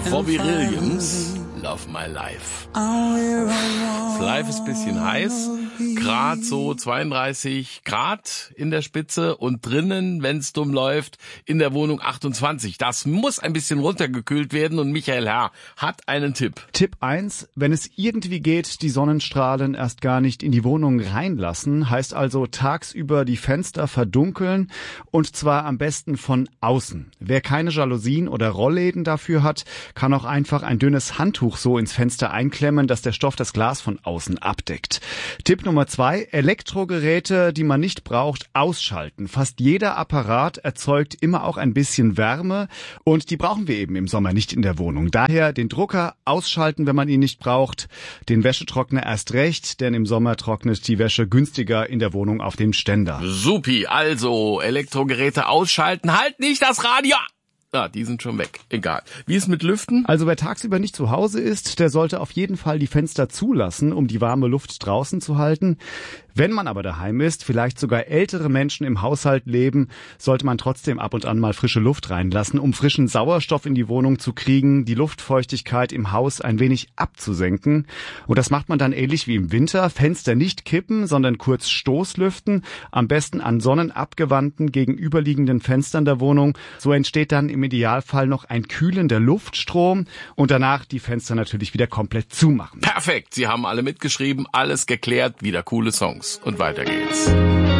Robbie Williams, Love My Life. Das Live ist ein bisschen heiß, Grad so 32 Grad in der Spitze und drinnen, wenn es dumm läuft, in der Wohnung 28. Das muss ein bisschen runtergekühlt werden und Michael Herr hat einen Tipp. Tipp 1, wenn es irgendwie geht, die Sonnenstrahlen erst gar nicht in die Wohnung reinlassen, heißt also tagsüber die Fenster verdunkeln und zwar am besten von außen. Wer keine Jalousien oder Rollläden dafür hat, kann auch einfach ein dünnes Handtuch so ins Fenster einklemmen, dass der Stoff das Glas von außen abdeckt. Tipp Nummer 2, Elektrogeräte, die man nicht braucht, ausschalten. Fast jeder Apparat erzeugt immer auch ein bisschen Wärme und die brauchen wir eben im Sommer nicht in der Wohnung. Daher den Drucker ausschalten, wenn man ihn nicht braucht, den Wäschetrockner erst recht, denn im Sommer trocknet die Wäsche günstiger in der Wohnung auf dem Ständer. Supi, also Elektrogeräte ausschalten, halt nicht das Radio! Ah, die sind schon weg. Egal. Wie ist mit Lüften? Also wer tagsüber nicht zu Hause ist, der sollte auf jeden Fall die Fenster zulassen, um die warme Luft draußen zu halten. Wenn man aber daheim ist, vielleicht sogar ältere Menschen im Haushalt leben, sollte man trotzdem ab und an mal frische Luft reinlassen, um frischen Sauerstoff in die Wohnung zu kriegen, die Luftfeuchtigkeit im Haus ein wenig abzusenken. Und das macht man dann ähnlich wie im Winter. Fenster nicht kippen, sondern kurz Stoßlüften, am besten an sonnenabgewandten gegenüberliegenden Fenstern der Wohnung. So entsteht dann im Idealfall noch ein kühlender Luftstrom und danach die Fenster natürlich wieder komplett zumachen. Perfekt, Sie haben alle mitgeschrieben, alles geklärt, wieder coole Songs. Und weiter geht's.